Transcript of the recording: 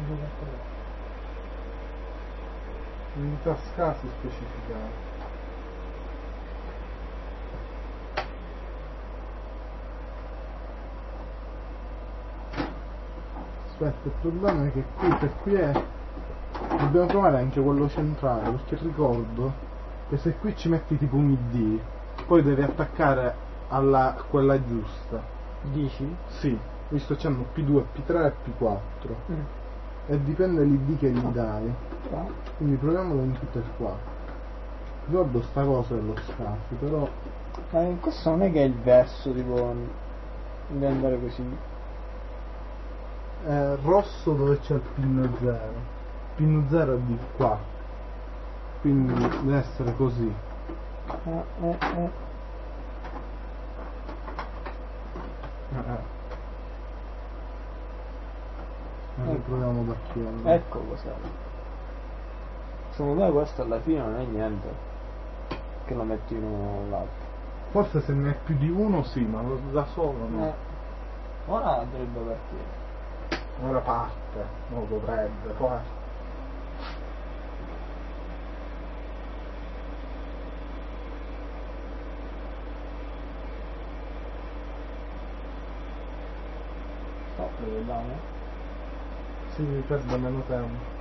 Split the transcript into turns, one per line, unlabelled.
Unità scarse specificate. Aspetta, il problema è che qui, per qui è... Dobbiamo trovare anche quello centrale, perché ricordo che se qui ci metti tipo un ID, poi devi attaccare a quella giusta.
Dici?
Sì, visto che c'hanno P2, P3 e P4. E dipende l'ID che gli dai. Quindi proviamolo in tutte e qua. Ricordo sta cosa dello scafo, però...
Ma questo non è che è il verso, tipo, di andare così.
È rosso dove c'è il pin 0. Pin 0 è di qua. Quindi deve essere così. Proviamo da qui allora.
Ecco cos'è. Secondo me questo alla fine non è niente che lo metti in uno o l'altro.
Forse se ne è più di uno sì, ma da solo no.
Ora dovrebbe partire.
Ora parte, non dovrebbe, poi.
Lo vediamo?
Si perde meno tempo.